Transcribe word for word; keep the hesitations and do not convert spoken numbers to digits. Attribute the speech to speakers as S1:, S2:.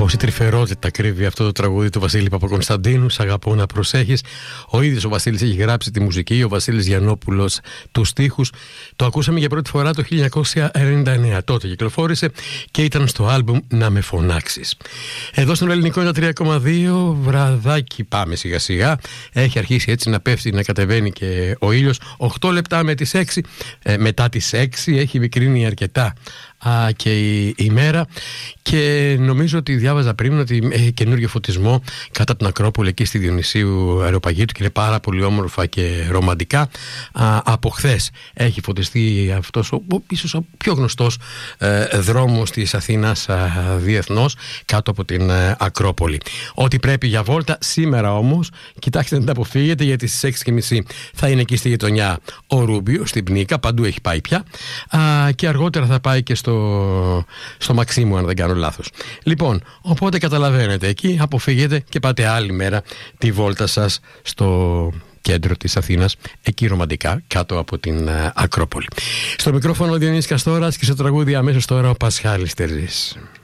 S1: Πόση τρυφερότητα κρύβει αυτό το τραγούδι του Βασίλη Παπακωνσταντίνου. Σ' αγαπώ να προσέχεις. Ο ίδιος ο Βασίλης έχει γράψει τη μουσική, ο Βασίλης Γιαννόπουλος τους στίχους. Το ακούσαμε για πρώτη φορά το χίλια εννιακόσια ενενήντα εννέα. Τότε κυκλοφόρησε και ήταν στο άλμπουμ Να Με Φωνάξεις. Εδώ στον Ελληνικό είναι τα τρία κόμμα δύο. Βραδάκι πάμε σιγά σιγά. Έχει αρχίσει έτσι να πέφτει, να κατεβαίνει και ο ήλιος. οκτώ λεπτά με τις έξι. Ε, μετά τις έξι έχει μικρύνει αρκετά Α, και η ημέρα, και νομίζω ότι διάβαζα πριν ότι έχει καινούργιο φωτισμό κατά την Ακρόπολη εκεί στη Διονυσίου Αεροπαγήτου και είναι πάρα πολύ όμορφα και ρομαντικά. Α, από χθες έχει φωτιστεί αυτός ο, ο ίσως ο πιο γνωστός ε, δρόμος της Αθήνας ε, διεθνώς κάτω από την ε, Ακρόπολη. Ό,τι πρέπει για βόλτα σήμερα όμως, κοιτάξτε να τα αποφύγετε, γιατί στις έξι και μισή θα είναι εκεί στη γειτονιά ο Ρούμπιο, στην Πνίκα, παντού έχει πάει πια, α, και αργότερα θα πάει και στο στο Μαξίμου, αν δεν κάνω λάθος. Λοιπόν, οπότε καταλαβαίνετε, εκεί αποφύγετε και πάτε άλλη μέρα τη βόλτα σας στο κέντρο της Αθήνας, εκεί ρομαντικά κάτω από την uh, Ακρόπολη. Στο μικρόφωνο ο Διονύσης Καστόρας και στο τραγούδι αμέσως τώρα ο Πασχάλης Τερζής.